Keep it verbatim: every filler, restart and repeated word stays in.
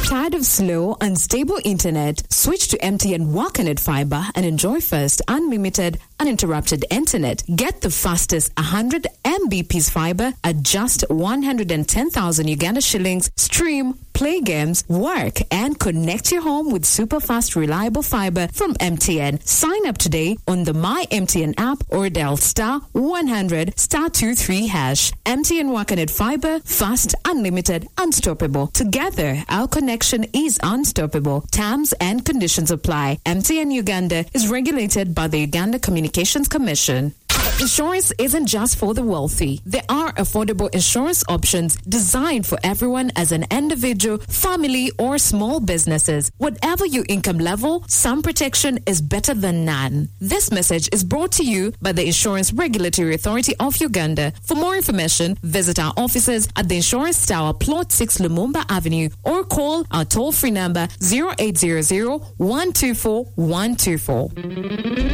Tired of slow, unstable internet? Switch to M T N Walknet Fiber and enjoy first unlimited, uninterrupted internet. Get the fastest one hundred megabits fiber at just one hundred ten thousand Uganda shillings. Stream, play games, work, and connect your home with super fast, reliable fiber from M T N. Sign up today on the My M T N app or dial star one hundred star two three hash. M T N Walknet Fiber, fast, unlimited, unstoppable. Together, our connection is unstoppable. Terms and conditions apply. M T N Uganda is regulated by the Uganda Communications Commission. Insurance isn't just for the wealthy. There are affordable insurance options designed for everyone as an individual, family, or small businesses. Whatever your income level, some protection is better than none. This message is brought to you by the Insurance Regulatory Authority of Uganda. For more information, visit our offices at the Insurance Tower, Plot six Lumumba Avenue, or call our toll-free number zero eight zero zero, one two four, one two four.